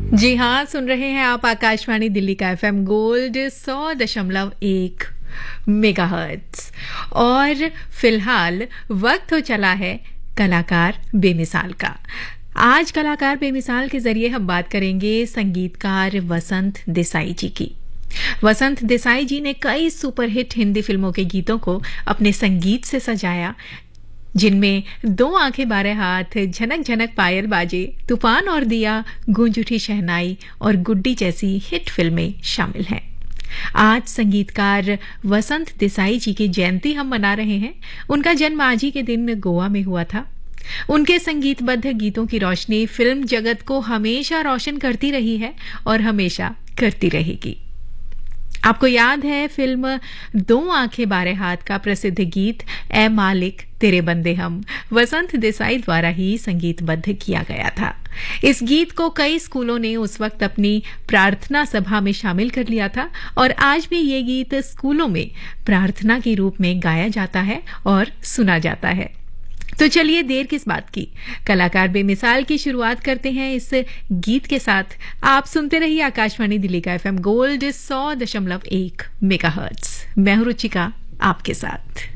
जी हाँ, सुन रहे हैं आप आकाशवाणी दिल्ली का एफएम गोल्ड 100.1 मेगाहर्ट्ज। और फिलहाल वक्त हो चला है कलाकार बेमिसाल का। आज कलाकार बेमिसाल के जरिए हम बात करेंगे संगीतकार वसंत देसाई जी की। वसंत देसाई जी ने कई सुपरहिट हिंदी फिल्मों के गीतों को अपने संगीत से सजाया, जिनमें दो आंखें बारे हाथ, झनक झनक पायल बाजे, तूफान और दिया, गूंज उठी शहनाई और गुड्डी जैसी हिट फिल्में शामिल हैं। आज संगीतकार वसंत देसाई जी की जयंती हम मना रहे हैं। उनका जन्म आज ही के दिन गोवा में हुआ था। उनके संगीतबद्ध गीतों की रोशनी फिल्म जगत को हमेशा रोशन करती रही है और हमेशा करती रहेगी। आपको याद है फिल्म दो आंखें बारे हाथ का प्रसिद्ध गीत ए मालिक तेरे बंदे हम वसंत देसाई द्वारा ही संगीतबद्ध किया गया था। इस गीत को कई स्कूलों ने उस वक्त अपनी प्रार्थना सभा में शामिल कर लिया था और आज भी ये गीत स्कूलों में प्रार्थना के रूप में गाया जाता है और सुना जाता है। तो चलिए देर किस बात की, कलाकार बेमिसाल की शुरुआत करते हैं इस गीत के साथ। आप सुनते रहिए आकाशवाणी दिल्ली का एफएम गोल्ड 100.1 मेगाहर्ट्ज। मैं हूं रुचिका आपके साथ।